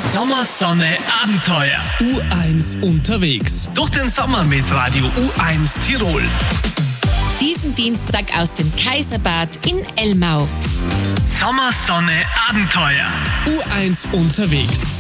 Sommersonne Abenteuer. U1 unterwegs. Durch den Sommer mit Radio U1 Tirol. Diesen Dienstag aus dem Kaiserbad in Elmau. Sommersonne Abenteuer. U1 unterwegs.